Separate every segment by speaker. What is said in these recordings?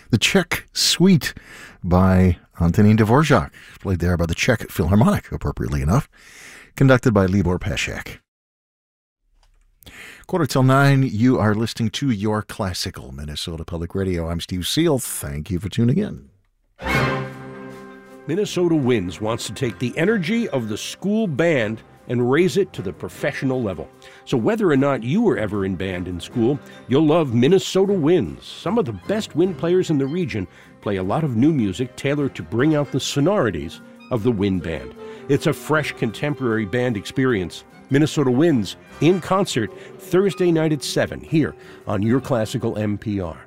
Speaker 1: The Czech Suite by Antonín Dvorak, played there by the Czech Philharmonic, appropriately enough, conducted by Libor Pašek. 8:45, you are listening to Your Classical Minnesota Public Radio. I'm Steve Seal. Thank you for tuning in.
Speaker 2: Minnesota Winds wants to take the energy of the school band and raise it to the professional level. So whether or not you were ever in band in school, you'll love Minnesota Winds. Some of the best wind players in the region play a lot of new music tailored to bring out the sonorities of the wind band. It's a fresh contemporary band experience. Minnesota Winds in concert Thursday night at 7 here on Your Classical MPR.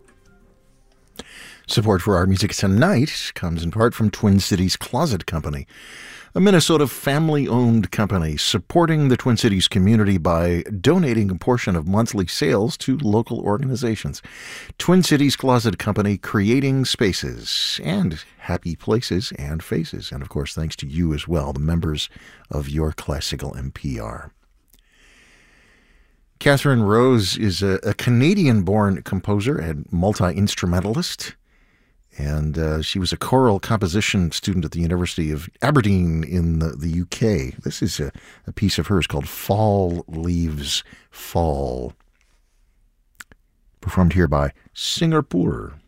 Speaker 1: Support for our music tonight comes in part from Twin Cities Closet Company, a Minnesota family-owned company supporting the Twin Cities community by donating a portion of monthly sales to local organizations. Twin Cities Closet Company, creating spaces and happy places and faces. And, of course, thanks to you as well, the members of Your Classical NPR. Catherine Rose is a Canadian-born composer and multi-instrumentalist. And she was a choral composition student at the University of Aberdeen in the UK. This is a piece of hers called Fall Leaves Fall, performed here by Singapore.